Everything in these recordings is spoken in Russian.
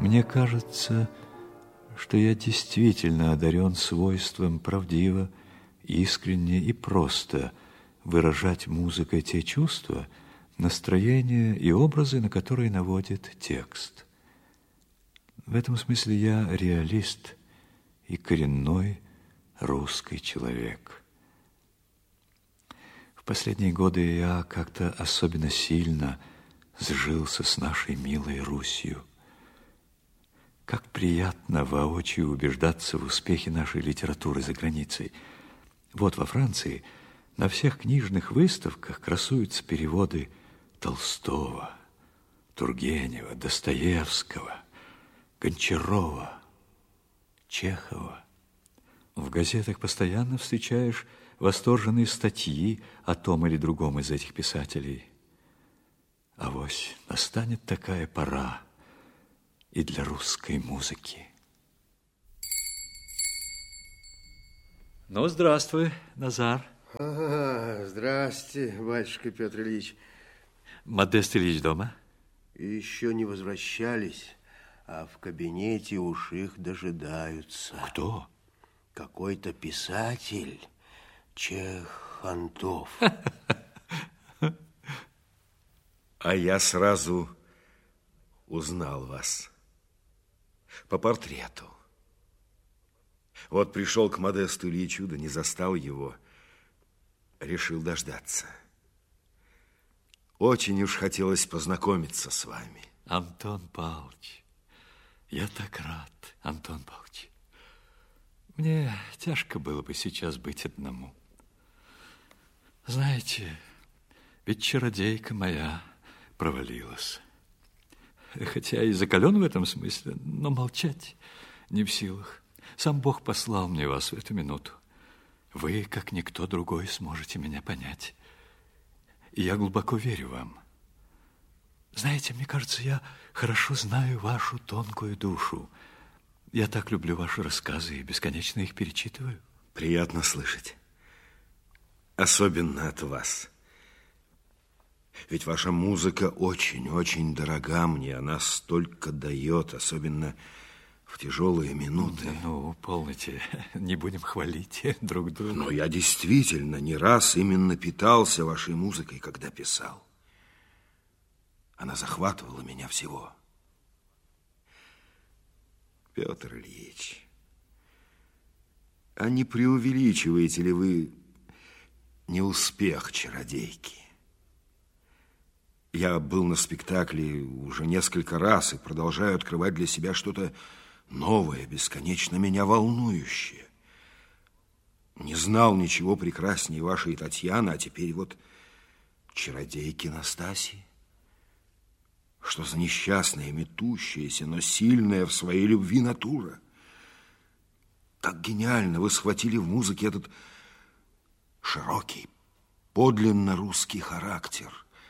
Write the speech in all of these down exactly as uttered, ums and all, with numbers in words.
Мне кажется, что я действительно одарен свойством правдиво, искренне и просто выражать музыкой те чувства, настроения и образы, на которые наводит текст. В этом смысле я реалист и коренной русский человек. В последние годы я как-то особенно сильно сжился с нашей милой Русью. Как приятно воочию убеждаться в успехе нашей литературы за границей. Вот во Франции на всех книжных выставках красуются переводы Толстого, Тургенева, Достоевского, Гончарова, Чехова. В газетах постоянно встречаешь восторженные статьи о том или другом из этих писателей. Авось настанет такая пора и для русской музыки. Ну, здравствуй, Назар. Ага, здрасте, батюшка Петр Ильич. Модест Ильич дома? Еще не возвращались, а в кабинете уж их дожидаются. Кто? Какой-то писатель, Чехантов. А я сразу узнал вас по портрету. Вот пришел к Модесту Ильичу, да не застал его. Решил дождаться. Очень уж хотелось познакомиться с вами. Антон Павлович, я так рад, Антон Павлович. Мне тяжко было бы сейчас быть одному. Знаете, ведь чародейка моя провалилась. Хотя и закален в этом смысле, но молчать не в силах. Сам Бог послал мне вас в эту минуту. Вы, как никто другой, сможете меня понять. И я глубоко верю вам. Знаете, мне кажется, я хорошо знаю вашу тонкую душу. Я так люблю ваши рассказы и бесконечно их перечитываю. Приятно слышать. Особенно от вас. Ведь ваша музыка очень-очень дорога мне. Она столько дает, особенно в тяжелые минуты. Ну, полноте, не будем хвалить друг друга. Но я действительно не раз именно питался вашей музыкой, когда писал. Она захватывала меня всего. Петр Ильич, а не преувеличиваете ли вы неуспех чародейки? Я был на спектакле уже несколько раз и продолжаю открывать для себя что-то новое, бесконечно меня волнующее. Не знал ничего прекраснее вашей Татьяны, а теперь вот чародейки Настасьи. Что за несчастная, метущаяся, но сильная в своей любви натура. Так гениально вы схватили в музыке этот широкий, подлинно русский характер.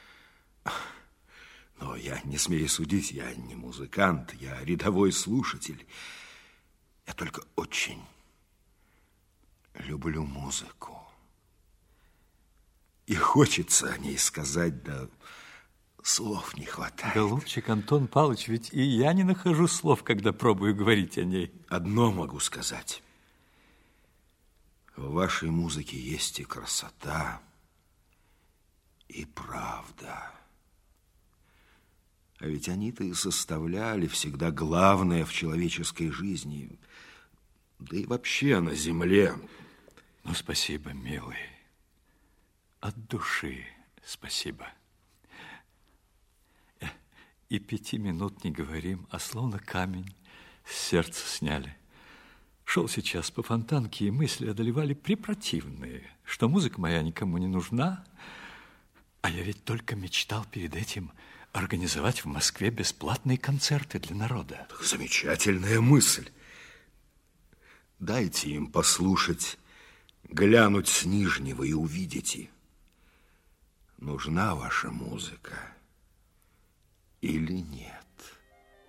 Но я не смею судить, я не музыкант, я рядовой слушатель. Я только очень люблю музыку. И хочется о ней сказать, да слов не хватает. Голубчик Антон Павлович, ведь и я не нахожу слов, когда пробую говорить о ней. Одно могу сказать. В вашей музыке есть и красота, и правда. А ведь они-то и составляли всегда главное в человеческой жизни, да и вообще на земле. Ну, спасибо, милый. От души спасибо. И пяти минут не говорим, а словно камень с сердца сняли. Шел сейчас по Фонтанке, и мысли одолевали препротивные, что музыка моя никому не нужна, а я ведь только мечтал перед этим организовать в Москве бесплатные концерты для народа. Замечательная мысль. Дайте им послушать, глянуть с Нижнего и увидите, нужна ваша музыка или нет.